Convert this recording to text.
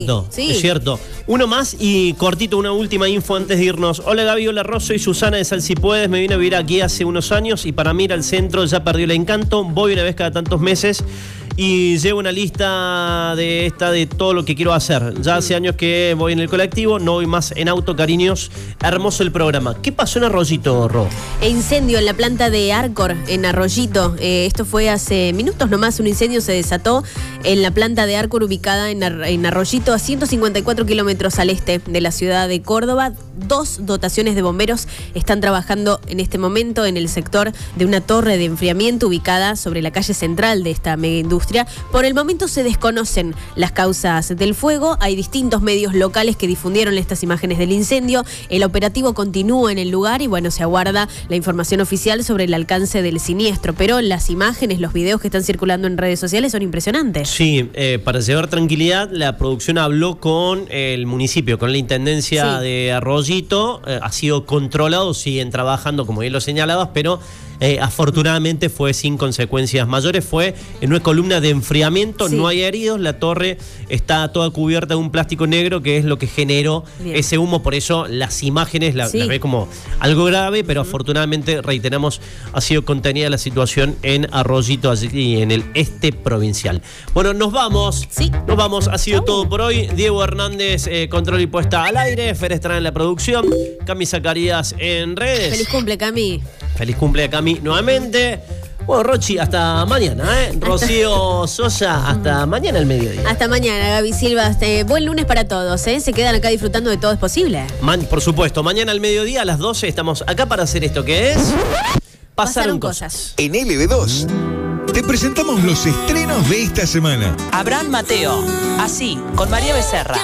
No, Sí. es cierto. Uno más y cortito, una última info antes de irnos. Hola Gaby, hola Ros, soy Susana de Sal Si Puedes. Me vine a vivir aquí hace unos años y para mí ir al centro ya perdió el encanto. Voy una vez cada tantos meses y llevo una lista de todo lo que quiero hacer. Ya hace años que voy en el colectivo, no voy más en auto, cariños. Hermoso el programa. ¿Qué pasó en Arroyito, Ro? Incendio en la planta de Arcor, en Arroyito. Esto fue hace minutos nomás. Un incendio se desató en la planta de Arcor ubicada en Arroyito, a 154 kilómetros al este de la ciudad de Córdoba. 2 dotaciones de bomberos están trabajando en este momento en el sector de una torre de enfriamiento ubicada sobre la calle central de esta megaindustria. Por el momento se desconocen las causas del fuego. Hay distintos medios locales que difundieron estas imágenes del incendio. El operativo continúa en el lugar y bueno, se aguarda la información oficial sobre el alcance del siniestro. Pero las imágenes, los videos que están circulando en redes sociales son impresionantes. Sí, para llevar tranquilidad, la producción habló con el municipio, con la intendencia de Arroyito. Ha sido controlado, siguen trabajando, como bien lo señalabas, pero afortunadamente fue sin consecuencias mayores. Fue en una columna de enfriamiento, no hay heridos. La torre está toda cubierta de un plástico negro, que es lo que generó ese humo. Por eso las imágenes las ve como algo grave, pero afortunadamente, reiteramos, ha sido contenida la situación en Arroyito, allí en el este provincial. Bueno, nos vamos. Nos vamos. Ha sido todo por hoy. Diego Hernández, control y puesta al aire. Fer Estrada en la producción. Cami Zacarías en redes. Feliz cumple, Cami. Feliz cumple a Cami nuevamente. Bueno, Rochi, hasta mañana, Rocío Sosa, hasta mañana al mediodía. Hasta mañana, Gaby Silva. Buen lunes para todos, Se quedan acá disfrutando de Todo es Posible. Por supuesto, mañana al mediodía a las 12 estamos acá para hacer esto que es... Pasaron cosas. En LB2 te presentamos los estrenos de esta semana. Abraham Mateo, así, con María Becerra.